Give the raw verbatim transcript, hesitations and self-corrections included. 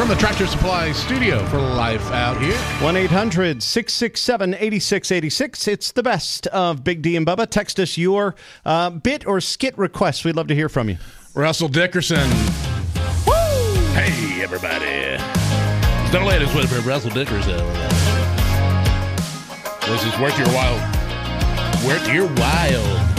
from the Tractor Supply studio for Life Out Here. one eight hundred six six seven eight six eight six. It's the best of Big D and Bubba. Text us your uh, bit or skit requests. We'd love to hear from you. Russell Dickerson. Woo! Hey, everybody. It's the latest with Russell Dickerson. This is worth your while. Worth your while.